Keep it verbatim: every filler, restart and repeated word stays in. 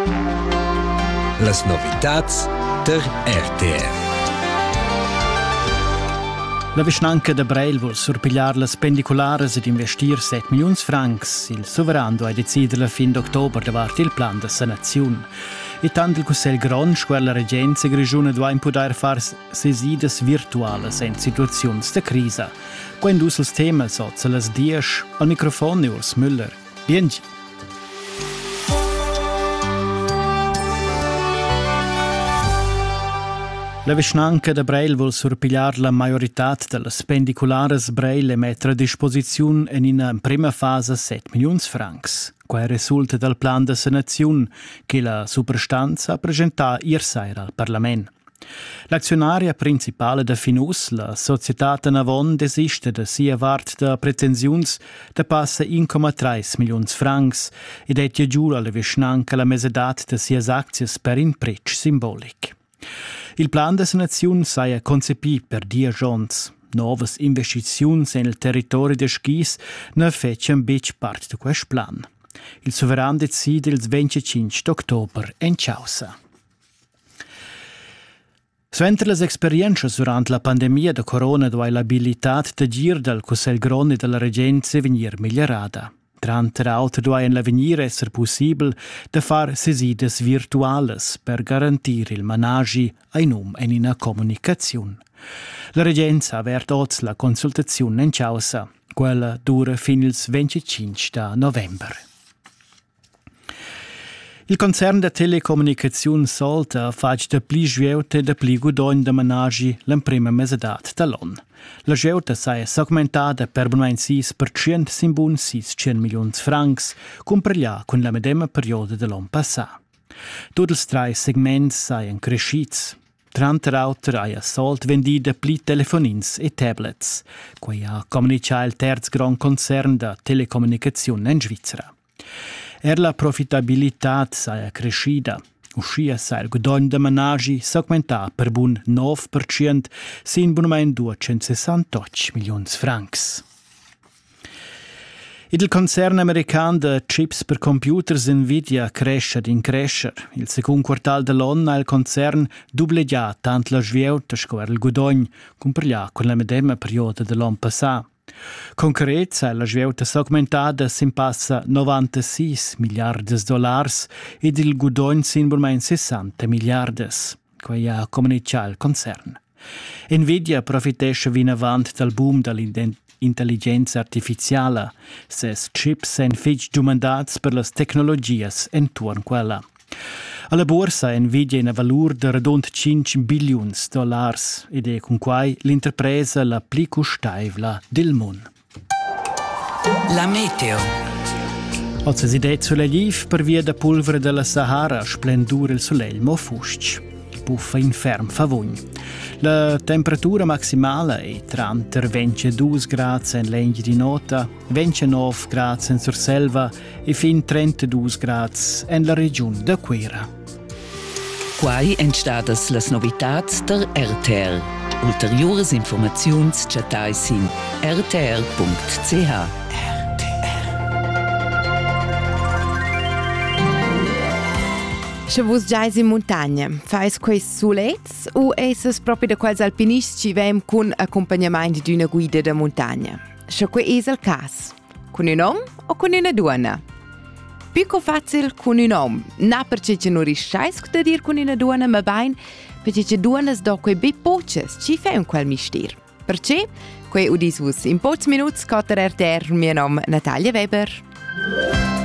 Las novitats der R T R. La Vischnanca de Breil vuol surpigliar las pendiculares ed investir set milions francs. Il sovrano ha deciso la fin d'october davart il plan de sanaziun. E tant il Cussel Gronsch, quella regenza grigiuna dua in poder far sesidas virtuales en situazions de crisa. Quando us els temas sozza las dies, al microfono Urs Müller. Biengi. La Vischnanca de Breil vuol surpigliar la majoritat de las pendiculares Breil e mettere a disposiziun en ina prima fase set milions francs. Quai resulta dal plan de sanaziun che la superstanza ha presentà iersaira al Parlament. L'azionaria principale de Finus, la Società Navon, desiste de sia vart de pretensiuns de passa uno virgola tre milions francs ed etia giura la Vischnanca la mesedat de sias aczies per in prec simbolic. Il plan de sanaziun saia concepi per dia giorns. Novas investiziuns en il territori de Schis ne fecen bec part de quest plan. Il soveran decide il venticinque d'october en Ciausa. Suenter las experiences durant la pandemia de corona doi l'abilitat de gir del Cussel Gron e della Regenza venir migliorada. Tranter auter doi en l'avenir esser possibel de far sesidas virtuales per garantir il managi ai num en ina comunicaziun. La Regenza avert oz la consultaziun en Ciausa. Quella dura fin ils venticinque da november. Il concern de telecomunicaziun solta fac de pli svieuta e de pli gudogn de managi l'emprima mesedat de l'on. La svieuta saia segmentada per bunain sis per cent simbun seiscent milions francs, compreglià con la medema perioda de l'on passà. Tutti els trai segments saian crescits. Tranter auter aia solt vendida pli telefonins e tablets, quai ha comunicà il terz gran concern de telecomunicaziun en Svizzera. Er la profitabilitat saia crescida. Uscia sa il gudogn de managi segmentà per bun nove per cent sin bunamein duecentosessantotto milions francs. Il concern american de chips per computers Nvidia cresce in crescer. Il secund quartal de l'anno ha il concern dublegià tant la svieuta scoer il gudogn compreglià con la medema perioda de l'anno passà. Concret, sa la svieuta segmentada sin passa novantasei miliardes dollars ed il gudogn sin burmain sessanta miliardes, quai ha comunicà il concern. Nvidia profitesce vin avant dal boom dell'intelligenza artificiale, ses chips sen fitch domandats per las tecnologias entuorn quella. Alla borsa Nvidia in valur de redond cinque bilions dollars ed è con quai l'interpresa la pli custaivla del mon. La meteo. Oggi si det solegliv per via da polvere della Sahara splendur il soleil mo fusc. Puffa inferm favogn. La temperatura maximale è trenta ventidue gradi in legge di nota, ventinove gradi in Surselva e fin trentadue gradi in la regione de Quera. Quai entstadas las novitats der R T R. Ulteriores informaziuns chatai sin r t r punct c h. Se vos giais in montagna, fais quei solets o esses proprio da quels alpinists ci vem con accompagnament d'una guida da montagna? Se quei es il cas, con un om o con una donna? Più facile con un om, na perché non riuscais da dir con una donna, ma bain perché donnas do quei be poches ci fem quel mistir. Perché? Quei udis vos in pochi minuti, cotter R T R, mio nome Natalia Weber.